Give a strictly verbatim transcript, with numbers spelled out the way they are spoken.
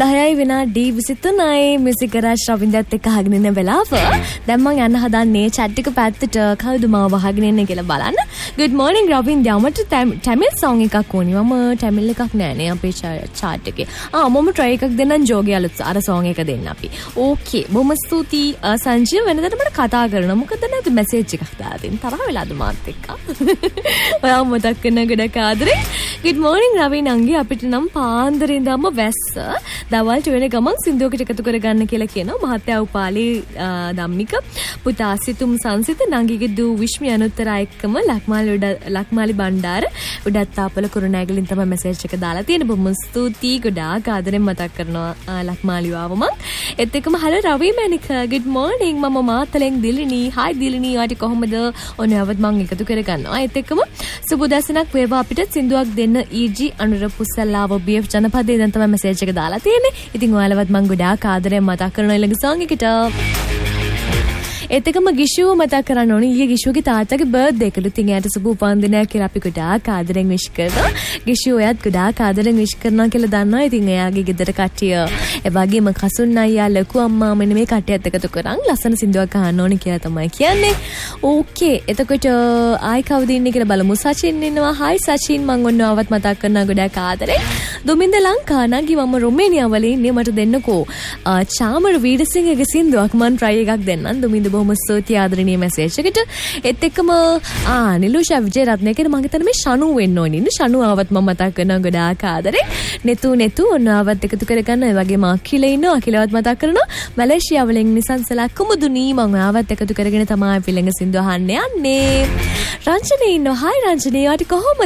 දහයයි විනාඩි විසිතුනයි music garage රවින්දත් එක්ක අහගෙන ඉන්න වෙලාව. දැන් මම යන්න හදන්නේ chat එක පැත්තට කවුද මාව අහගෙන ඉන්නේ කියලා බලන්න. good morning Ravinda. යමට tamil song එකක් ඕනි. මම tamil එකක් නෑනේ අපේ chat එකේ. ආ මම try එකක් දෙන්නම් ජෝගේ අලුත් අර song එක දෙන්න අපි. okay බොහොම ස්තුතියි සංජීව. වෙනදට මට කතා කරනවා. මොකද නැද්ද message එකක් දාලා දෙන්න. තරහ වෙලාද මාත් එක්ක. ඔයාව මතක් කරන ගොඩක් ආදරේ. good morning රවින් අංගේ. අපිට නම් පාන්දරේ ඉඳන්ම වැස්ස. දවල්ට වෙන ගමන් සින්දුවකට එකතු කරගන්න කියලා කියනවා මහත්තයා උපාලි ධම්මික පුතා සිතුම් සංසිත නංගිගේ දූ විශ්මි අනුත්තර එක්කම ලක්මාලි ලක්මාලි බණ්ඩාර උඩත් තාපල කුරුණෑගලින් තමයි මැසේජ් එක දාලා තියෙන. බොහොම ස්තුතියි ගොඩාක් ආදරෙන් මතක් කරනවා ලක්මාලි ආවම. ඒත් එක්කම හලෝ රවි මැනික good morning මම මාතලෙන් දිලිනී hi දිලිනී ඔයාට කොහොමද ඔන්නවවත් මම එකතු කරගන්නවා. ඒත් එක්කම සුබදසනක් වේවා අපිට සින්දුවක් දෙන්න ඊජි අනුර පුස්සල්ලාව බීඑෆ් ජනපදයේ දැන් තමයි මැසේජ් එක දාලා තියෙන්නේ. ඉතින් ඔයාලවත් මම ගොඩාක් ආදරෙන් මතක් කරනවා ඊළඟ song එකට. ඒත් එකම ගිෂුව මතක් කරන්න ඕනේ. ඊයේ ගිෂුවගේ තාත්තගේ බර්ත්ඩේ එකලු. ඉතින් එයාට සුබ උපන්දිනයක් කියලා අපි ගොඩාක් ආදරෙන් විශ් කරනවා. ගිෂුව ඔයත් ගොඩාක් ආදරෙන් විශ් කරනවා කියලා දන්නවා. ඉතින් එයාගේ ගෙදර කට්ටිය ඒ වගේම කසුන් අයියා ලොකු අම්මා මෙන්න මේ කට්ටියත් එකතු කරන් ලස්සන සින්දුවක් අහන්න ඕනේ කියලා තමයි කියන්නේ. ඕකේ. එතකොට ආයි කවුද ඉන්නේ කියලා බලමු. සචින් ඉන්නවා. hi සචින් මම ඔන්නවවත් මතක් කරනවා ගොඩාක් ආදරෙන්. දුමින්ද ලංකා නගි මම රොමේනියා වල ඉන්නේ මට දෙන්නකෝ. චාමර වීරසිංහගේ සින්දුවක් මම try එකක් දෙන්නම්. දුමින්ද බොහොම ස්තුතියි ආදරණීය මැසේජ් එකට. ඒත් එක්කම ආ නිලුෂා විජේරත්න කියන මම හිතන්නේ මේ ෂනු වෙන්න ඕනේ. ඉන්න ෂනු ආවත් මම මතක් කරනවා ගොඩාක් ආදරේ. නෙතු නෙතු ඔන්නවවත් එකතු කරගන්න. ඒ වගේම අකිල ඉන්නවා. අකිලවත් මතක් කරනවා. මැලේසියාව වලින් නිසංසලා කුමුදුනී මම ආවත් එකතු කරගෙන තමයි පිළඟ සින්දුව අහන්න යන්නේ. රංජනී ඉන්නවා. hi රංජනී. ඔයාට කොහොමද?